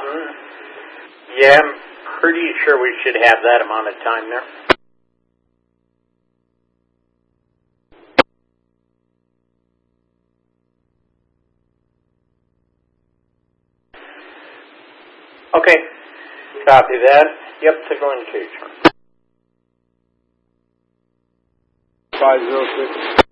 Yeah, I'm pretty sure we should have that amount of time there. Okay, copy that. Yep, signal indication. 506.